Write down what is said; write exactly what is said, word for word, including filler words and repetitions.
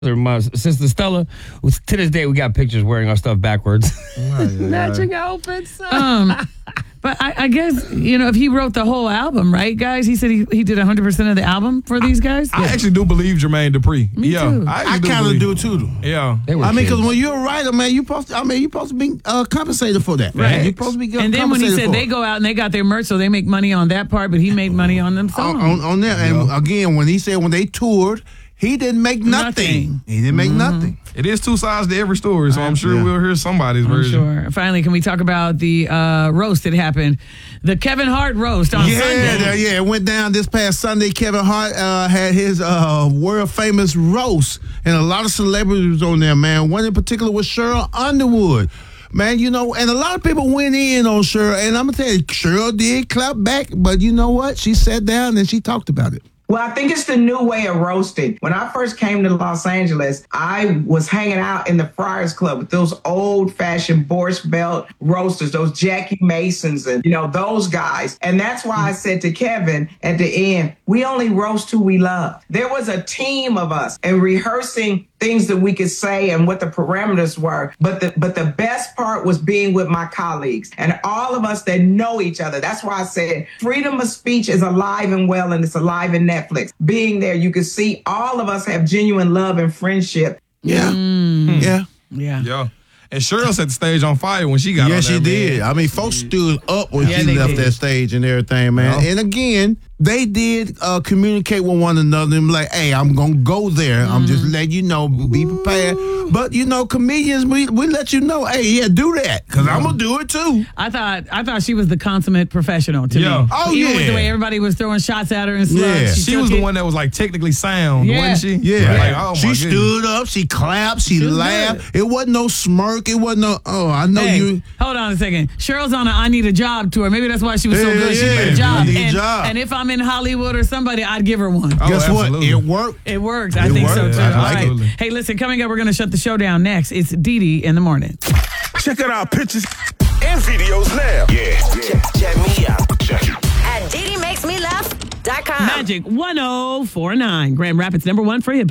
My sister Stella, to this day, we got pictures wearing our stuff backwards. Oh, yeah. Matching outfits. Um, but I, I guess, you know, if he wrote the whole album, right, guys? He said he, he did one hundred percent of the album for these guys? I actually do believe Jermaine Dupri. Me yeah, too. I, I do kind of believe- do too. Yeah. They were I mean, because kids. when you're a writer, man, you supposed to, I mean, you supposed to be uh, compensated for that. Right. You're supposed to be And then when he compensated said for they it. go out and they got their merch, so they make money on that part, but he made money on them songs. on, on, on that. And again, when he said when they toured, he didn't make nothing. Nothing. He didn't make Mm-hmm. nothing. It is two sides to every story, so I'm sure Yeah. we'll hear somebody's I'm version. sure. Finally, can we talk about the uh, roast that happened? The Kevin Hart roast on Yeah, Sunday. that- yeah, it went down this past Sunday. Kevin Hart uh, had his uh, world famous roast, and a lot of celebrities was on there, man. One in particular was Cheryl Underwood. Man, you know, and a lot of people went in on Cheryl, and I'm going to tell you, Cheryl did clap back, but you know what? She sat down and she talked about it. Well, I think it's the new way of roasting. When I first came to Los Angeles, I was hanging out in the Friars Club with those old-fashioned Borscht Belt roasters, those Jackie Masons and, you know, those guys. And that's why I said to Kevin at the end, we only roast who we love. There was a team of us and rehearsing things that we could say and what the parameters were. But the but the best part was being with my colleagues and all of us that know each other. That's why I said freedom of speech is alive and well, and it's alive in Netflix. Being there, you can see all of us have genuine love and friendship. Yeah. Mm. Yeah. Yeah. Yeah. And Cheryl set the stage on fire when she got on Yes, there, she man. did. I mean, folks stood up when Yeah, she they left did. that stage and everything, man. Yeah. And again, they did uh, communicate with one another and be like, hey, I'm going to go there. I'm just letting you know, be prepared. But, you know, comedians, we, we let you know, hey, yeah, do that, because I'm going to do it too. I thought I thought she was the consummate professional to Yeah. me. Oh, Even yeah. with the way everybody was throwing shots at her and slugs. Yeah. She took was the it. one that was like technically sound, Yeah. wasn't she? Yeah. Like, oh my she goodness. stood up, she clapped, she, She was laughed. It wasn't no smirk. It wasn't no, oh, I know Hey, you. hold on a second. Cheryl's on a I Need a Job tour. Maybe that's why she was so Yeah, good. She yeah, need a yeah. job. I need a and, job. and if I'm in Hollywood or somebody, I'd give her one. Oh, Guess what? absolutely. It worked. It works. I It think so works. too. I All like right. it. Hey, listen, coming up, we're going to shut the show down next. It's Dee Dee in the morning. Check out our pictures and videos now. Yeah, check, check me out. Check it. At Dee Dee Makes Me Laugh dot com. Magic one oh four nine. Grand Rapids number one for you.